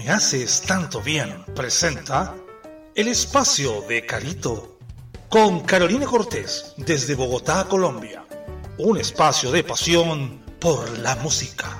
Me haces tanto bien presenta el espacio de Carito con Carolina Cortés desde Bogotá, Colombia. Un espacio de pasión por la música.